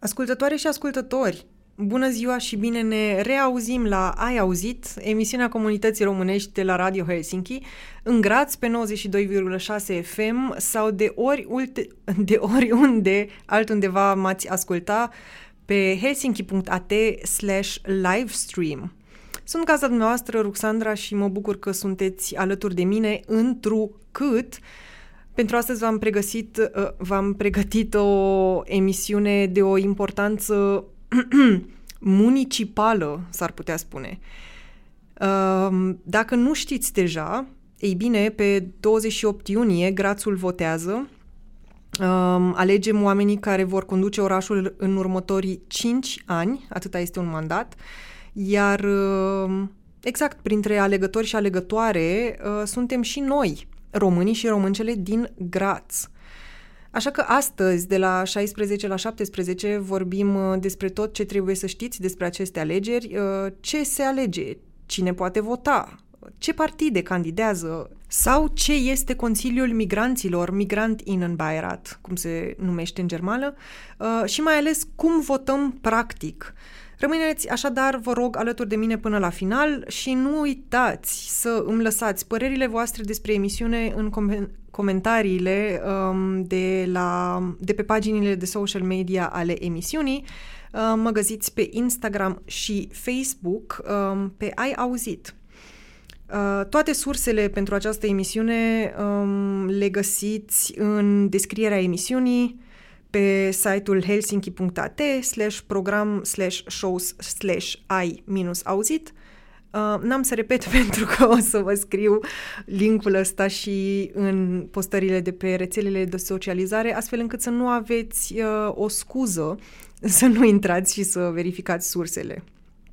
Ascultătoare și ascultători, bună ziua și bine ne reauzim la Ai Auzit, emisiunea comunității românești de la Radio Helsinki, în Graz pe 92,6 FM sau de oriunde altundeva m-ați asculta pe helsinki.at/livestream. Sunt gazda dumneavoastră, Ruxandra, și mă bucur că sunteți alături de mine întrucât pentru astăzi v-am pregătit o emisiune de o importanță municipală, s-ar putea spune. Dacă nu știți deja, ei bine, pe 28 iunie Grazul votează. Alegem oamenii care vor conduce orașul în următorii 5 ani, atâta este un mandat, iar exact printre alegători și alegătoare suntem și noi, românii și româncele din Graz. Așa că astăzi, de la 16 la 17, vorbim despre tot ce trebuie să știți despre aceste alegeri, ce se alege, cine poate vota, ce partide candidează sau ce este Consiliul Migranților, Migrantinnenbeirat, cum se numește în germană, și mai ales cum votăm practic. Rămâneți așadar, vă rog, alături de mine până la final și nu uitați să îmi lăsați părerile voastre despre emisiune în comentariile de pe paginile de social media ale emisiunii. Mă găsiți pe Instagram și Facebook pe Ai Auzit. Toate sursele pentru această emisiune le găsiți în descrierea emisiunii, pe site-ul helsinki.at/program/shows/ai-auzit. N-am să repet pentru că o să vă scriu linkul ăsta și în postările de pe rețelele de socializare, astfel încât să nu aveți o scuză să nu intrați și să verificați sursele.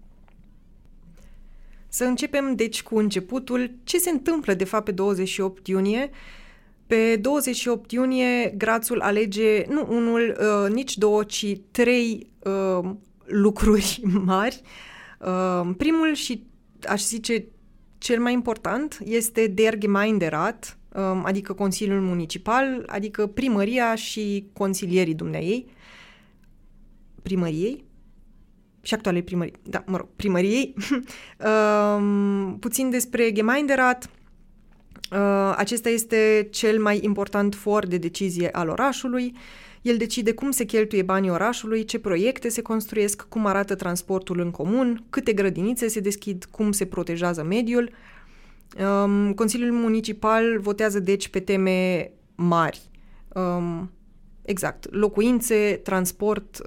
Să începem, deci, cu începutul. Ce se întâmplă, de fapt, pe 28 iunie? Pe 28 iunie, Grazul alege nu unul, nici două, ci 3 lucruri mari. Primul și, aș zice, cel mai important este Der Gemeinderat, adică Consiliul Municipal, adică primăria și consilierii dumneaei. Primăriei? Și actualei primării. Da, mă rog, primăriei. Puțin despre Gemeinderat. Acesta este cel mai important for de decizie al orașului. El decide cum se cheltuie banii orașului, ce proiecte se construiesc, cum arată transportul în comun, câte grădinițe se deschid, cum se protejează mediul. Consiliul Municipal votează deci pe teme mari. Exact, locuințe, transport,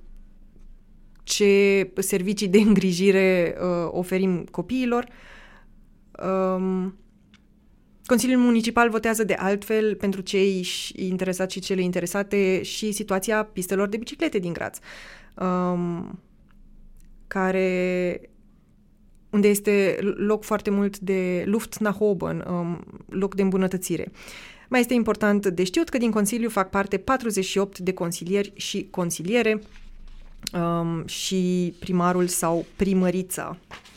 ce servicii de îngrijire oferim copiilor. Consiliul Municipal votează de altfel, pentru cei interesați și cele interesate, și situația pistelor de biciclete din Graz, unde este loc foarte mult de Luft nach oben, loc de îmbunătățire. Mai este important de știut că din Consiliu fac parte 48 de consilieri și consiliere și primarul sau primărița.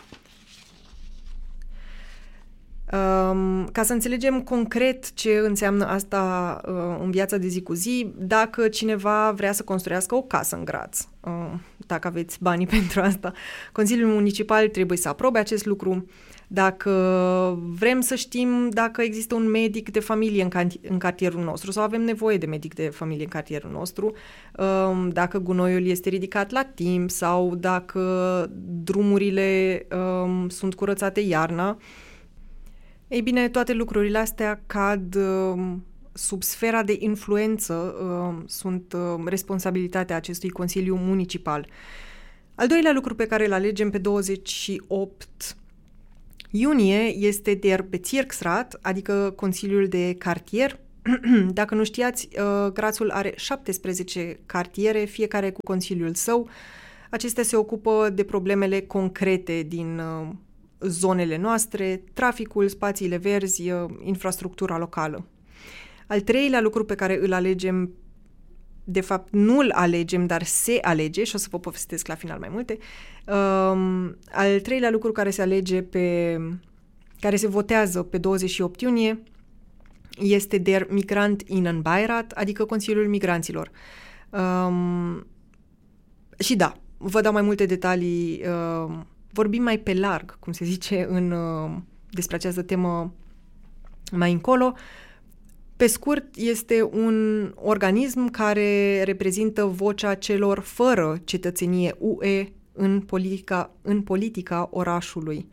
Ca să înțelegem concret ce înseamnă asta în viața de zi cu zi, dacă cineva vrea să construiască o casă în Graz, dacă aveți banii pentru asta, Consiliul Municipal trebuie să aprobe acest lucru. Dacă vrem să știm dacă există un medic de familie în cartierul nostru sau avem nevoie de medic de familie în cartierul nostru, dacă gunoiul este ridicat la timp sau dacă drumurile sunt curățate iarna, ei bine, toate lucrurile astea cad sub sfera de influență, sunt responsabilitatea acestui Consiliu Municipal. Al doilea lucru pe care îl alegem pe 28 iunie este Der Bezirksrat, adică Consiliul de Cartier. Dacă nu știați, Grazul are 17 cartiere, fiecare cu consiliul său. Acestea se ocupă de problemele concrete din zonele noastre, traficul, spațiile verzi, infrastructura locală. Al treilea lucru pe care îl alegem, de fapt nu îl alegem, dar se alege, și o să vă povestesc la final mai multe, al treilea lucru care se alege care se votează pe 28 iunie este Der Migrantinnenbeirat, adică Consiliul Migranților. Și da, vă dau mai multe detalii, vorbim mai pe larg, cum se zice, despre această temă mai încolo. Pe scurt, este un organism care reprezintă vocea celor fără cetățenie UE în politica orașului.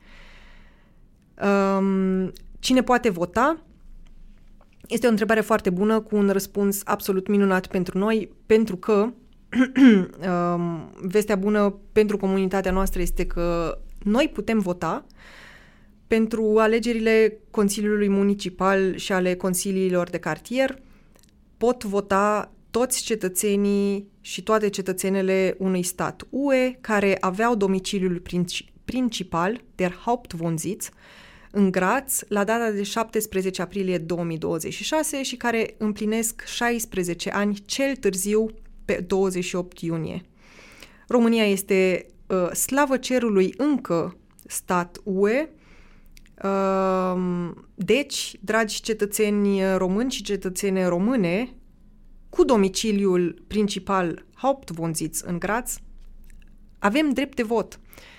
Cine poate vota? Este o întrebare foarte bună cu un răspuns absolut minunat pentru noi, pentru că vestea bună pentru comunitatea noastră este că noi putem vota pentru alegerile Consiliului Municipal și ale consiliilor de cartier. Pot vota toți cetățenii și toate cetățenele unui stat UE care aveau domiciliul principal, der Hauptwohnsitz, în Graz, la data de 17 aprilie 2026 și care împlinesc 16 ani cel târziu pe 28 iunie. România este, slavă cerului, încă stat UE. Deci, dragi cetățeni români și cetățene române, cu domiciliul principal Hauptwohnsitz în Graz, avem drept de vot.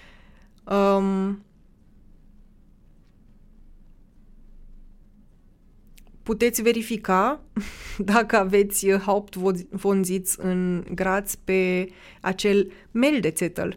Puteți verifica dacă aveți Hauptwohnsitz în Graz pe acel Meldezettel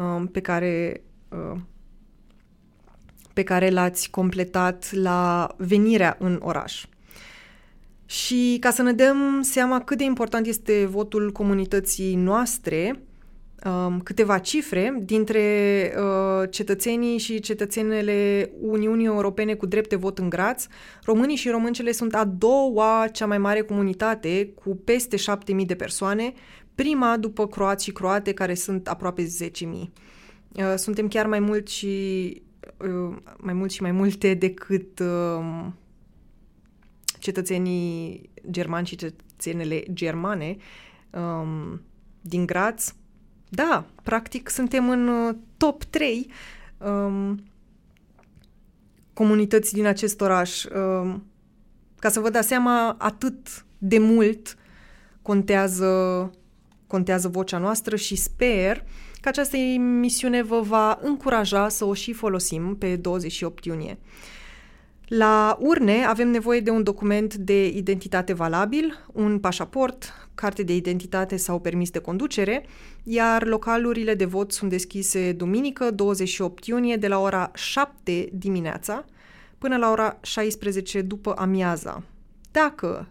pe care l-ați completat la venirea în oraș. Și ca să ne dăm seama cât de important este votul comunității noastre, câteva cifre dintre cetățenii și cetățenele Uniunii Europene cu drept de vot în Graz. Românii și româncele sunt a doua cea mai mare comunitate, cu peste 7.000 de persoane, prima după croați și croate, care sunt aproape 10.000. Suntem chiar mai mulți și mai multe decât cetățenii germani și cetățenele germane din Graz. Da, practic suntem în top 3 comunități din acest oraș. Ca să vă dați seama, atât de mult contează vocea noastră și sper că această emisiune vă va încuraja să o și folosim pe 28 iunie. La urne avem nevoie de un document de identitate valabil, un pașaport, carte de identitate sau permis de conducere, iar localurile de vot sunt deschise duminică, 28 iunie, de la ora 7 dimineața până la ora 16 după amiaza. Dacă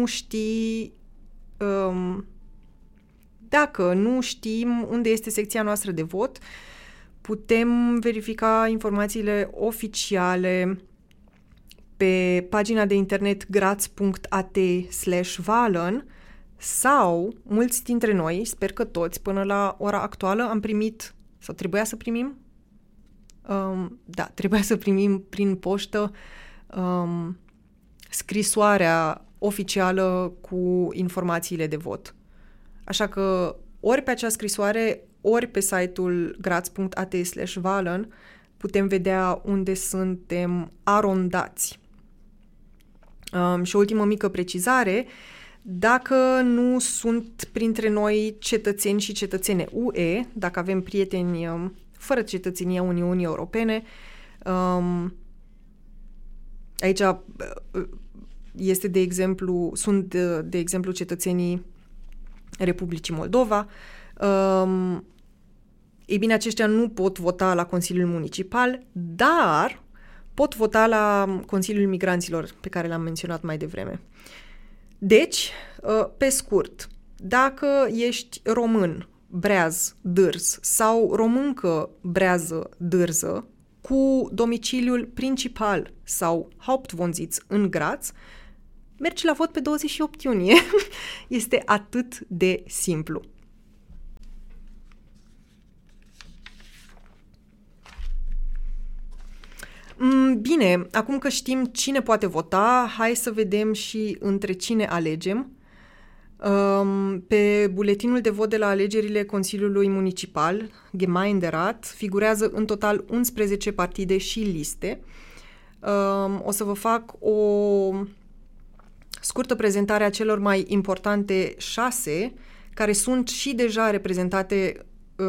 nu știm unde este secția noastră de vot, putem verifica informațiile oficiale pe pagina de internet graz.at/Wahlen sau mulți dintre noi, sper că toți, până la ora actuală am primit, sau trebuia să primim? Trebuia să primim prin poștă scrisoarea oficială cu informațiile de vot. Așa că ori pe acea scrisoare, ori pe site-ul graz.at/Wahlen putem vedea unde suntem arondați. Și o ultimă mică precizare, dacă nu sunt printre noi cetățeni și cetățene UE, dacă avem prieteni fără cetățenia Uniunii Europene, aici este sunt de exemplu cetățenii Republicii Moldova, ei bine, aceștia nu pot vota la Consiliul Municipal, dar pot vota la Consiliul Migranților, pe care l-am menționat mai devreme. Deci, pe scurt, dacă ești român, breaz, dârz sau româncă, brează, dârză, cu domiciliul principal sau Hauptwohnsitz în Graz, mergi la vot pe 28 iunie. Este atât de simplu. Bine, acum că știm cine poate vota, hai să vedem și între cine alegem. Pe buletinul de vot de la alegerile Consiliului Municipal, Gemeinderat, figurează în total 11 partide și liste. O să vă fac o scurtă prezentare a celor mai importante 6 care sunt și deja reprezentate,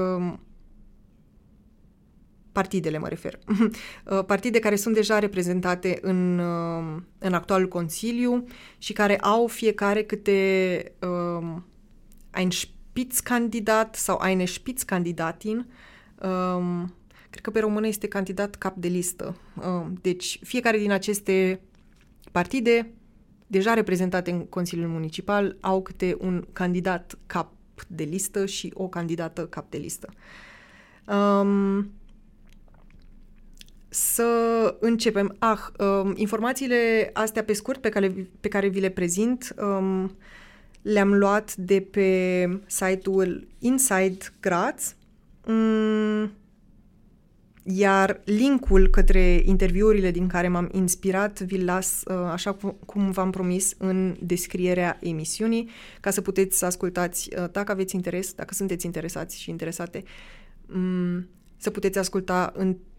partidele mă refer, partide care sunt deja reprezentate în actualul Consiliu și care au fiecare câte ein Spitzenkandidat sau eine Spitzenkandidatin. Cred că pe română este candidat cap de listă. Deci fiecare din aceste partide deja reprezentate în Consiliul Municipal au câte un candidat cap de listă și o candidată cap de listă. Să începem. Informațiile astea pe scurt pe care vi le prezint le-am luat de pe site-ul Inside Graz, iar linkul către interviurile din care m-am inspirat vi-l las, așa cum v-am promis, în descrierea emisiunii, ca să puteți să ascultați, dacă aveți interes, dacă sunteți interesați și interesate, să puteți asculta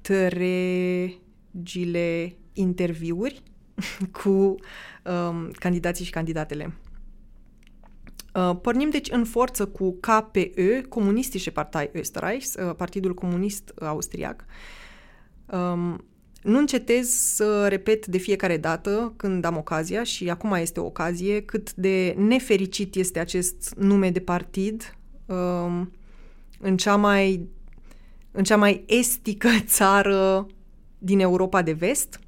întregile interviuri cu candidații și candidatele. Pornim deci în forță cu KPÖ, Kommunistische Partei Österreichs, Partidul Comunist Austriac. Nu încetez să repet de fiecare dată când am ocazia, și acum este o ocazie, cât de nefericit este acest nume de partid în cea mai estică țară din Europa de Vest.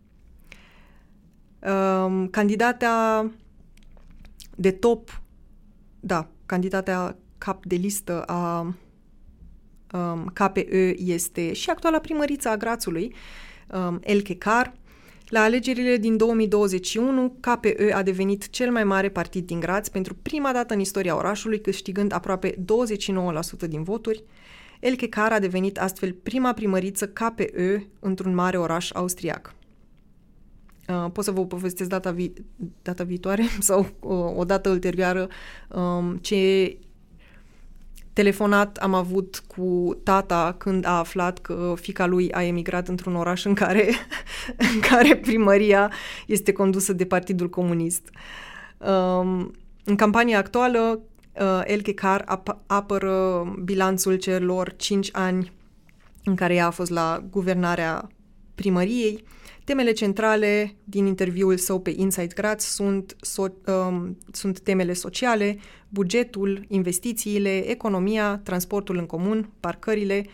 Candidata de top, candidata cap de listă a KPÖ este și actuala primăriță a Grazului, Elke Kar. La alegerile din 2021, KPÖ a devenit cel mai mare partid din Graz pentru prima dată în istoria orașului, câștigând aproape 29% din voturi. Elke Kar a devenit astfel prima primăriță KPÖ într-un mare oraș austriac. Pot să vă povestesc data viitoare sau o dată ulterioară ce telefonat am avut cu tata când a aflat că fiica lui a emigrat într-un oraș în care primăria este condusă de Partidul Comunist. În campania actuală, Elke Kar apără bilanțul celor 5 ani în care ea a fost la guvernarea primăriei. Temele centrale din interviul său pe Inside Graz sunt temele sociale, bugetul, investițiile, economia, transportul în comun, parcările,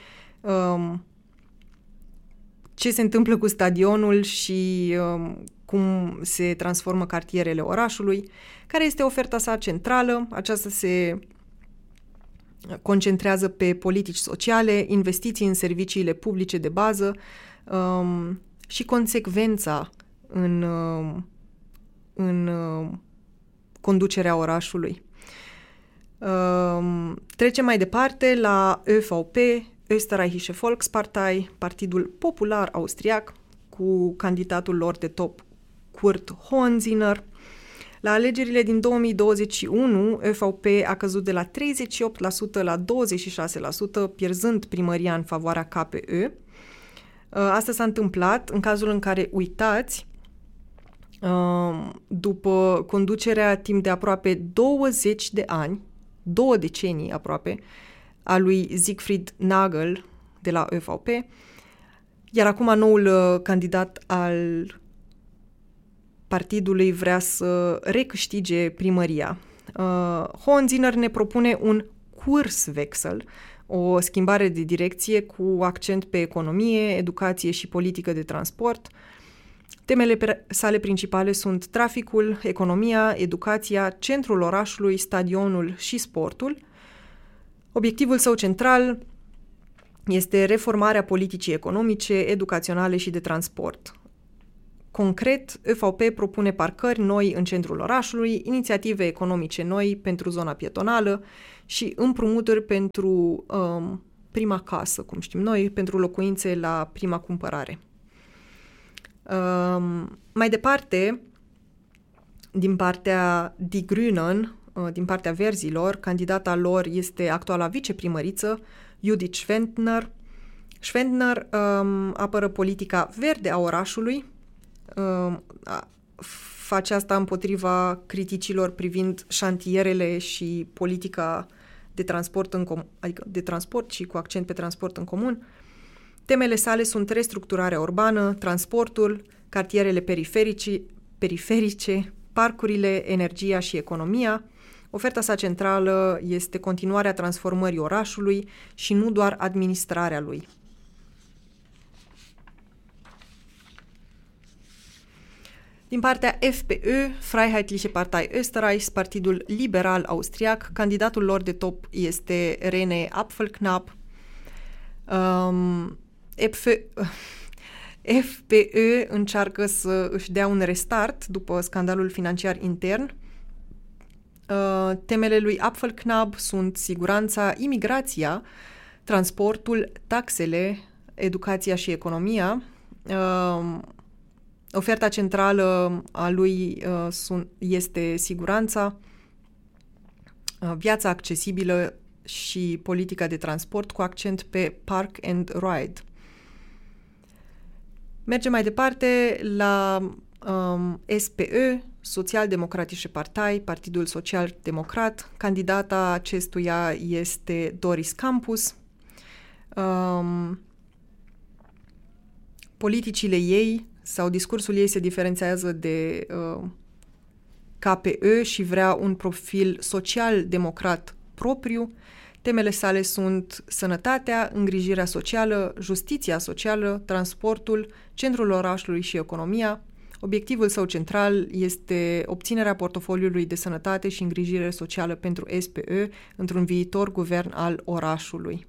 ce se întâmplă cu stadionul și cum se transformă cartierele orașului, care este oferta sa centrală. Aceasta se concentrează pe politici sociale, investiții în serviciile publice de bază, și consecvența în conducerea orașului. Trecem mai departe la ÖVP, Österreichische Volkspartei, Partidul Popular Austriac, cu candidatul lor de top, Kurt Hohenzinner. La alegerile din 2021, ÖVP a căzut de la 38% la 26%, pierzând primăria în favoarea KPÖ. Asta s-a întâmplat în cazul în care, uitați, după conducerea timp de aproape 20 de ani, 2 decenii aproape, a lui Siegfried Nagel de la ÖVP, iar acum noul candidat al partidului vrea să recâștige primăria. Hohenzinner ne propune un Kurswechsel, o schimbare de direcție cu accent pe economie, educație și politică de transport. Temele sale principale sunt traficul, economia, educația, centrul orașului, stadionul și sportul. Obiectivul său central este reformarea politicii economice, educaționale și de transport. Concret, ÖVP propune parcări noi în centrul orașului, inițiative economice noi pentru zona pietonală și împrumuturi pentru prima casă, cum știm noi, pentru locuințe la prima cumpărare. Mai departe, din partea Die Grünen, din partea verzilor, candidata lor este actuala viceprimăriță, Judith Schwendner. Schwendner apără politica verde a orașului, face asta împotriva criticilor privind șantierele și politica de transport, adică de transport și cu accent pe transport în comun. Temele sale sunt restructurarea urbană, transportul, cartierele periferice, parcurile, energia și economia. Oferta sa centrală este continuarea transformării orașului și nu doar administrarea lui. Din partea FPÖ, Freiheitliche Partei Österreichs, Partidul Liberal Austriac, candidatul lor de top este René Apfelknapp. FPÖ încearcă să își dea un restart după scandalul financiar intern. Temele lui Apfelknapp sunt siguranța, imigrația, transportul, taxele, educația și economia. Oferta centrală a lui este siguranța, viața accesibilă și politica de transport cu accent pe Park and Ride. Mergem mai departe la SPÖ, Sozialdemokratische Partei, Partidul Social Democrat. Candidata acestuia este Doris Campus. Politicile ei sau discursul ei se diferențiază de KPÖ și vrea un profil social-democrat propriu. Temele sale sunt sănătatea, îngrijirea socială, justiția socială, transportul, centrul orașului și economia. Obiectivul său central este obținerea portofoliului de sănătate și îngrijire socială pentru SPÖ într-un viitor guvern al orașului.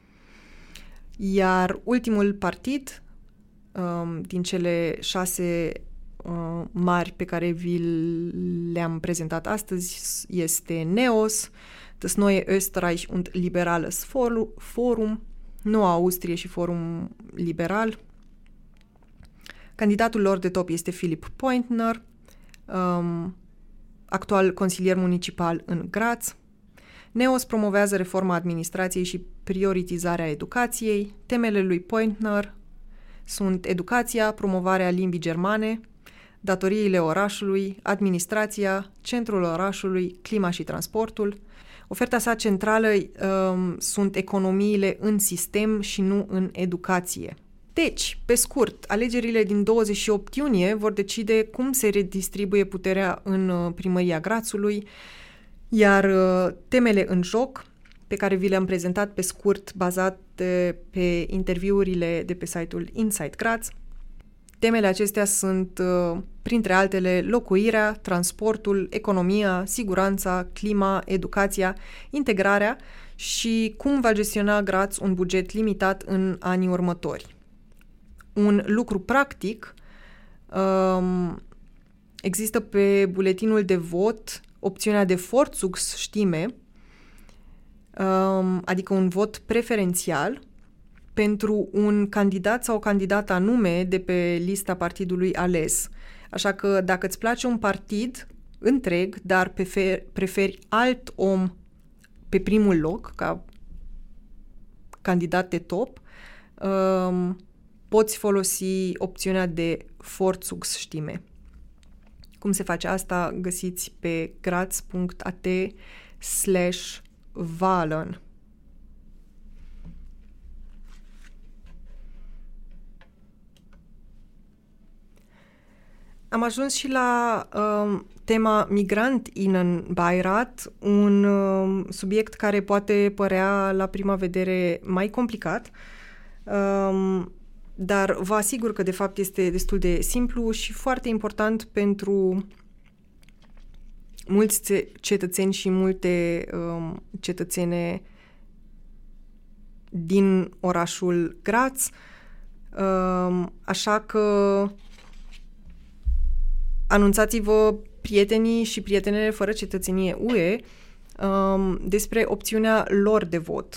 Iar ultimul partid din cele 6 mari pe care vi le-am prezentat astăzi este NEOS, Das Neue Österreich und Liberales Forum, Noua Austrie și Forum Liberal. Candidatul lor de top este Philipp Pointner, actual consilier municipal în Graz. NEOS promovează reforma administrației și prioritizarea educației. Temele lui Pointner sunt educația, promovarea limbii germane, datoriile orașului, administrația, centrul orașului, clima și transportul. Oferta sa centrală sunt economiile în sistem și nu în educație. Deci, pe scurt, alegerile din 28 iunie vor decide cum se redistribuie puterea în primăria Grazului, iar temele în joc, pe care vi le-am prezentat pe scurt, bazate pe interviurile de pe site-ul Inside Graz. Temele acestea sunt, printre altele, locuirea, transportul, economia, siguranța, clima, educația, integrarea și cum va gestiona Graz un buget limitat în anii următori. Un lucru practic, există pe buletinul de vot opțiunea de Vorzugsstimme, adică un vot preferențial pentru un candidat sau o candidată anume de pe lista partidului ales. Așa că dacă îți place un partid întreg, dar preferi alt om pe primul loc ca candidat de top, poți folosi opțiunea de Vorzugsstimme. Cum se face asta găsiți pe graz.at/Wahlen. Am ajuns și la tema Migrantinnenbeirat, un subiect care poate părea la prima vedere mai complicat, dar vă asigur că de fapt este destul de simplu și foarte important pentru mulți cetățeni și multe cetățene din orașul Graz, așa că anunțați-vă prietenii și prietenele fără cetățenie UE despre opțiunea lor de vot.